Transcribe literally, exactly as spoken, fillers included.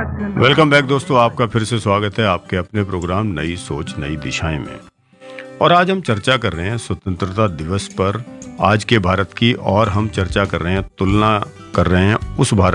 Welcome back दोस्तों, आपका फिर से स्वागत है आपके अपने प्रोग्राम नई सोच नई दिशाएं में। और आज हम चर्चा कर रहे हैं स्वतंत्रता दिवस पर आज के भारत की, और हम चर्चा कर रहे हैं, तुलना कर रहे हैं उस भारत